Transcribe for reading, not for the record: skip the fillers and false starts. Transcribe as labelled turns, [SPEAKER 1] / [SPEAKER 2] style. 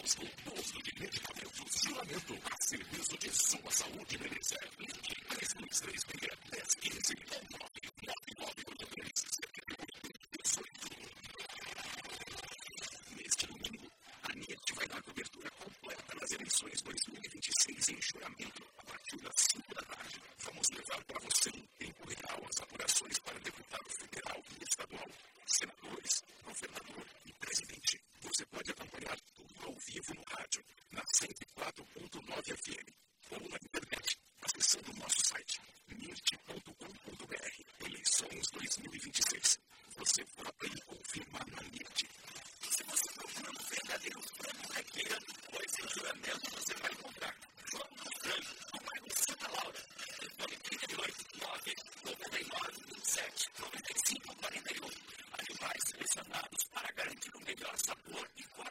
[SPEAKER 1] Posto de medicamentos Juramento, a serviço de sua saúde e beleza. Ligue 3236-1015 ou 99983-7818. Neste domingo, a NIT vai dar cobertura completa nas eleições 2026 em Juramento, a partir das 5 da tarde. Vamos levar para você em tempo real as apurações para deputado federal e estadual, senadores, governador e presidente. Você pode acompanhar tudo ao vivo no rádio, na 104.9 FM, ou na